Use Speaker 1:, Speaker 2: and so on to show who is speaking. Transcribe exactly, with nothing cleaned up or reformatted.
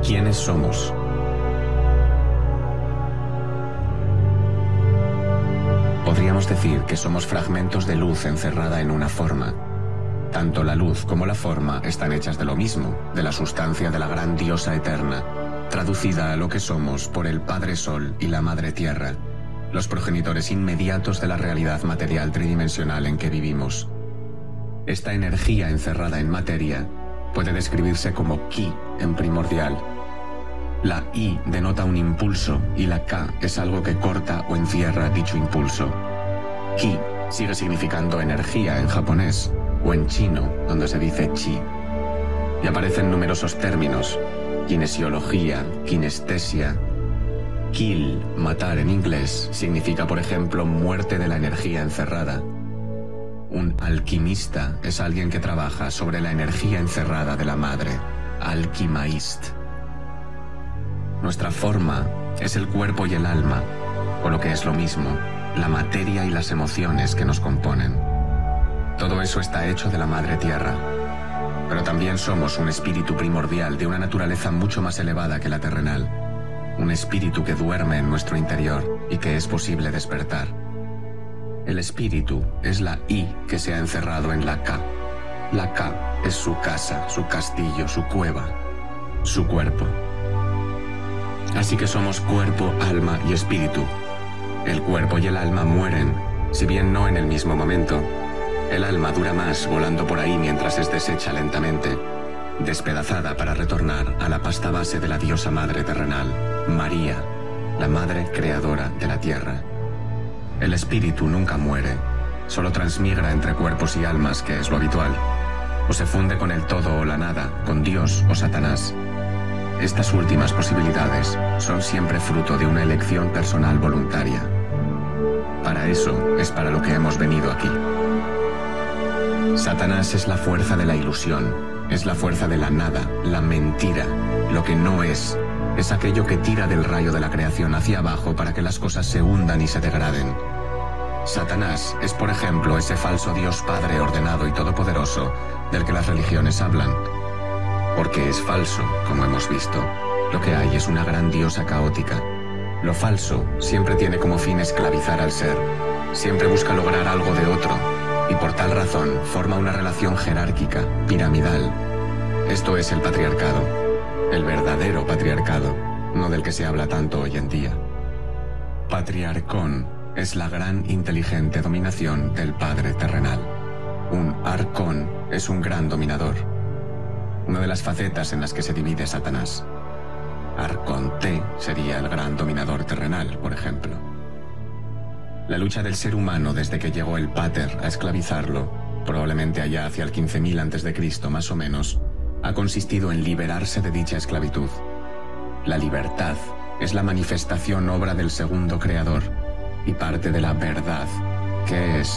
Speaker 1: ¿Quiénes somos? Podríamos decir que somos fragmentos de luz encerrada en una forma. Tanto la luz como la forma están hechas de lo mismo, de la sustancia de la gran diosa eterna, traducida a lo que somos por el Padre Sol y la Madre Tierra, los progenitores inmediatos de la realidad material tridimensional en que vivimos. Esta energía encerrada en materia puede describirse como Ki en primordial. La I denota un impulso y la K es algo que corta o encierra dicho impulso. Ki sigue significando energía en japonés o en chino, donde se dice chi. Y aparecen numerosos términos: kinesiología, kinestesia. Kill, matar en inglés, significa por ejemplo muerte de la energía encerrada. Un alquimista es alguien que trabaja sobre la energía encerrada de la madre, alquimaist. Nuestra forma es el cuerpo y el alma, o lo que es lo mismo, la materia y las emociones que nos componen. Todo eso está hecho de la Madre Tierra. Pero también somos un espíritu primordial de una naturaleza mucho más elevada que la terrenal. Un espíritu que duerme en nuestro interior y que es posible despertar. El espíritu es la I que se ha encerrado en la K. La K es su casa, su castillo, su cueva, su cuerpo. Así que somos cuerpo, alma y espíritu. El cuerpo y el alma mueren, si bien no en el mismo momento. El alma dura más volando por ahí mientras es deshecha lentamente, despedazada para retornar a la pasta base de la diosa madre terrenal, María, la madre creadora de la tierra. El espíritu nunca muere, solo transmigra entre cuerpos y almas, que es lo habitual, o se funde con el todo o la nada, con Dios o Satanás. Estas últimas posibilidades son siempre fruto de una elección personal voluntaria. Para eso es para lo que hemos venido aquí. Satanás es la fuerza de la ilusión, es la fuerza de la nada, la mentira, lo que no es. Es aquello que tira del rayo de la creación hacia abajo para que las cosas se hundan y se degraden. Satanás es, por ejemplo, ese falso Dios Padre ordenado y todopoderoso del que las religiones hablan. Porque es falso, como hemos visto. Lo que hay es una gran diosa caótica. Lo falso siempre tiene como fin esclavizar al ser. Siempre busca lograr algo de otro. Y por tal razón forma una relación jerárquica, piramidal. Esto es el patriarcado. El verdadero patriarcado, no del que se habla tanto hoy en día. Patriarcón es la gran inteligente dominación del Padre terrenal. Un arcón es un gran dominador. Una de las facetas en las que se divide Satanás. Arconte sería el gran dominador terrenal, por ejemplo. La lucha del ser humano desde que llegó el Pater a esclavizarlo, probablemente allá hacia el quince mil antes de Cristo más o menos, ha consistido en liberarse de dicha esclavitud. La libertad es la manifestación obra del segundo creador y parte de la verdad, que es